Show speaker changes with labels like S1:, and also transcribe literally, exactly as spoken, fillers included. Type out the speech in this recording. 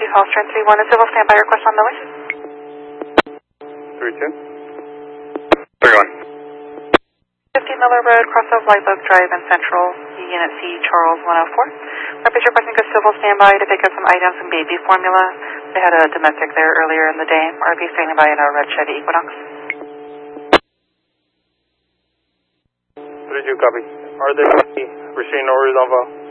S1: Chief Officer three one, a civil standby request on Miller.
S2: three two. three one.
S1: fifty Miller Road, crossover Live Oak Drive in Central, Unit C, Charles one oh four. Repeat requesting a civil standby to pick up some items from baby formula. They had a domestic there earlier in the day. R V standing by in a red Chevy Equinox.
S2: three two, copy. Are there any restraining orders on file?